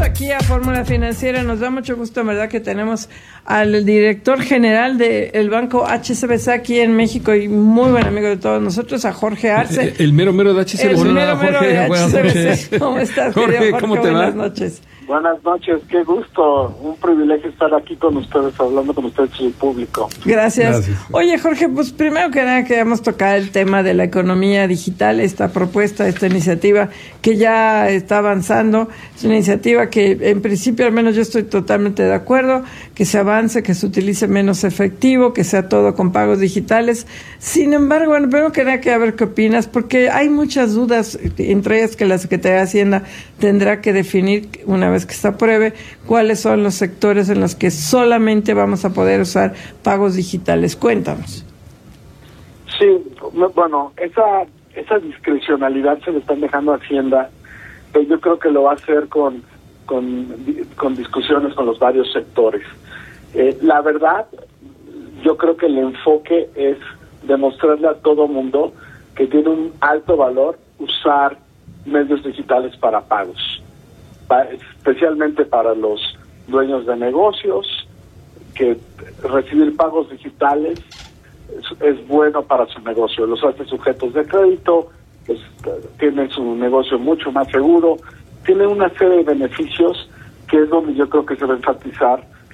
Aquí a Fórmula Financiera. Nos da mucho gusto, en verdad, que tenemos al director general del banco HSBC aquí en México y muy buen amigo de todos nosotros, a Jorge Arce. El mero de HSBC. El mero de HSBC. ¿Cómo estás, Jorge? querido Jorge? ¿Cómo te va? Buenas noches. Buenas noches, qué gusto, un privilegio estar aquí con ustedes, hablando con ustedes y el público. Gracias. Oye, Jorge, pues primero que nada queríamos tocar el tema de la economía digital, esta propuesta, esta iniciativa que ya está avanzando. Es una iniciativa que en principio, al menos yo estoy totalmente de acuerdo, que se avance, que se utilice menos efectivo, que sea todo con pagos digitales. Sin embargo, bueno, primero que nada que a ver qué opinas, porque hay muchas dudas, entre ellas que la Secretaría de Hacienda tendrá que definir una vez que se apruebe cuáles son los sectores en los que solamente vamos a poder usar pagos digitales. Cuéntanos. Sí, bueno, esa discrecionalidad se le están dejando a Hacienda, pero yo creo que lo va a hacer con discusiones con los varios sectores. La verdad, yo creo que el enfoque es demostrarle a todo mundo que tiene un alto valor usar medios digitales para pagos, especialmente para los dueños de negocios, que recibir pagos digitales es bueno para su negocio, los hace sujetos de crédito, pues, tienen su negocio mucho más seguro, tiene una serie de beneficios que es donde yo creo que se va a enfatizar